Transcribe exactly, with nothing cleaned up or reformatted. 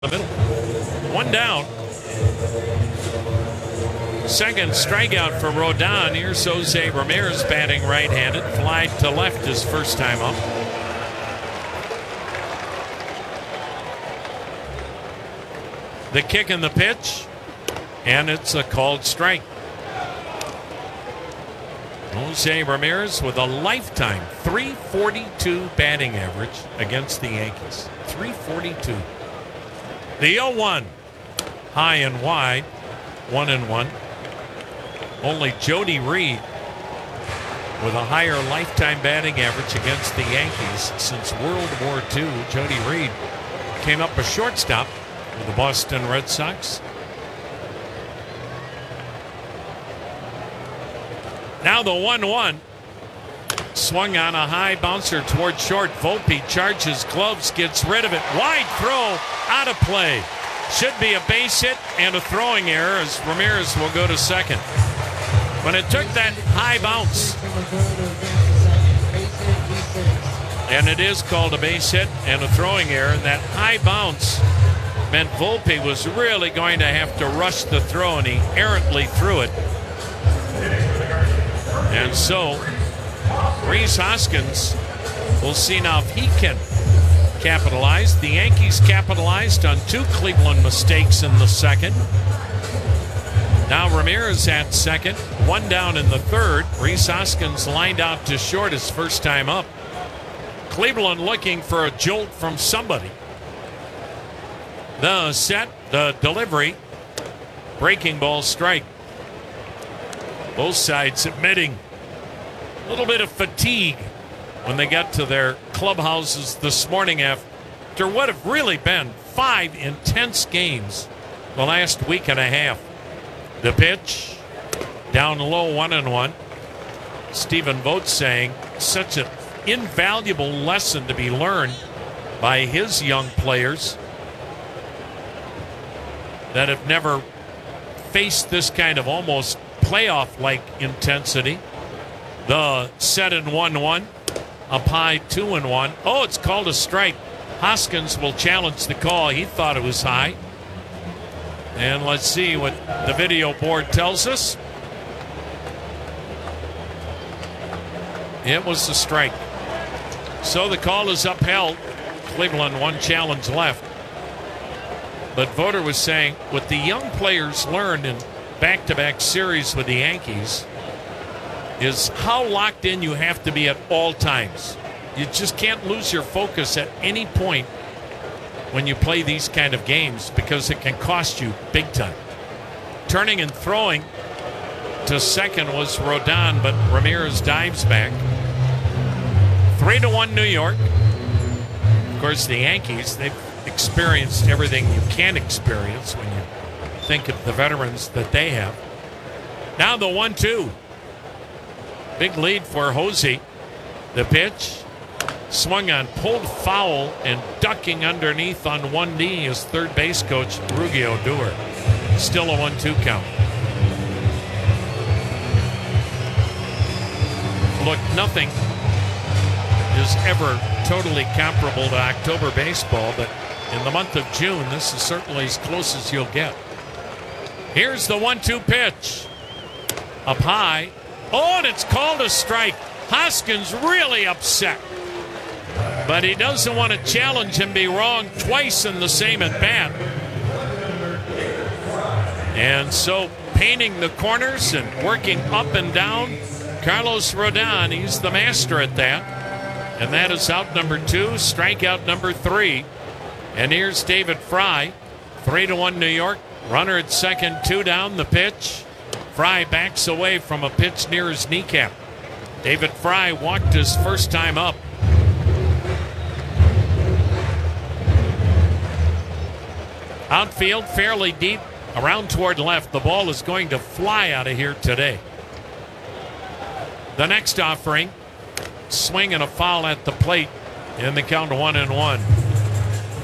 the middle. One down. Second strikeout for Rodon. Here's Jose Ramirez batting right-handed. Fly to left his first time up. The kick and the pitch. And it's a called strike. Jose Ramirez with a lifetime three forty-two batting average against the Yankees. three forty-two. The oh one. High and wide. One and one. Only Jody Reed with a higher lifetime batting average against the Yankees since World War Two. Jody Reed came up a shortstop with the Boston Red Sox. Now the one one. Swung on a high bouncer toward short. Volpe charges gloves, gets rid of it. Wide throw, out of play. Should be a base hit and a throwing error as Ramirez will go to second. When it took that high bounce, and it is called a base hit and a throwing error, and that high bounce meant Volpe was really going to have to rush the throw, and he errantly threw it. And so Rhys Hoskins, we'll see now if he can capitalize. The Yankees capitalized on two Cleveland mistakes in the second. Now Ramirez at second, one down in the third. Rhys Hoskins lined out to short his first time up. Cleveland looking for a jolt from somebody. The set, the delivery, breaking ball strike. Both sides admitting a little bit of fatigue when they got to their clubhouses this morning after what have really been five intense games the last week and a half. The pitch, down low, one and one. Stephen Vogt saying such an invaluable lesson to be learned by his young players that have never faced this kind of almost playoff-like intensity. The set in one one, up high two and one. Oh, it's called a strike. Hoskins will challenge the call. He thought it was high. And let's see what the video board tells us. It was a strike. So the call is upheld. Cleveland one challenge left. But Voter was saying what the young players learned in back-to-back series with the Yankees is how locked in you have to be at all times. You just can't lose your focus at any point when you play these kind of games because it can cost you big time. Turning and throwing to second was Rodon, but Ramirez dives back. Three to one New York. Of course, the Yankees, they've experienced everything you can experience when you think of the veterans that they have. Now the one two. Big lead for Hosey. The pitch. Swung on, pulled foul, and ducking underneath on one knee is third base coach Rugi Odor. Still a one two count. Look, nothing is ever totally comparable to October baseball, but in the month of June, this is certainly as close as you'll get. Here's the one two pitch. Up high. Oh, and it's called a strike. Hoskins really upset. But he doesn't want to challenge and be wrong twice in the same at bat. And so painting the corners and working up and down, Carlos Rodon, he's the master at that. And that is out number two, strikeout number three. And here's David Fry, three to one New York. Runner at second, two down, the pitch. Fry backs away from a pitch near his kneecap. David Fry walked his first time up. Outfield fairly deep, around toward left. The ball is going to fly out of here today. The next offering, swing and a foul at the plate in the count one and one.